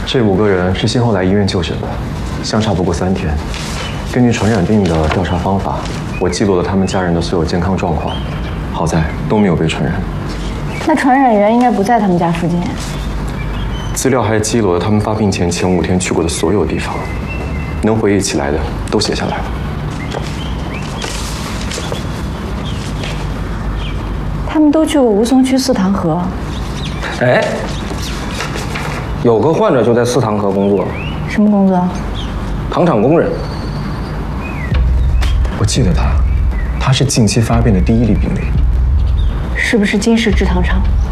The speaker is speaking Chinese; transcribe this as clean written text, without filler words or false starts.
这5个人是先后来医院就诊的，相差不过3天。根据传染病的调查方法，我记录了他们家人的所有健康状况，好在都没有被传染。 那传染源应该不在他们家附近。 资料还记录了他们发病前5天去过的所有地方，能回忆起来的都写下来了。 他们都去过吴淞区四塘河。 哎，有个患者就在四塘河工作。 什么工作？ 糖厂工人。 我记得他是近期发病的第1例病例。 是不是金石制糖厂？